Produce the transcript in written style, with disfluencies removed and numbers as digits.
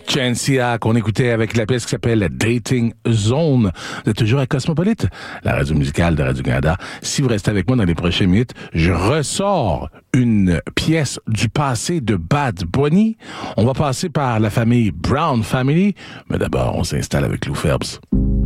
Chancia qu'on écoutait avec la pièce qui s'appelle Dating Zone. Vous êtes toujours à Cosmopolite, la radio musicale de Radio-Canada. Si vous restez avec moi dans les prochaines minutes, je ressors une pièce du passé de Bad Bunny. On va passer par la famille Brown Family, mais d'abord, on s'installe avec Lou Ferbs.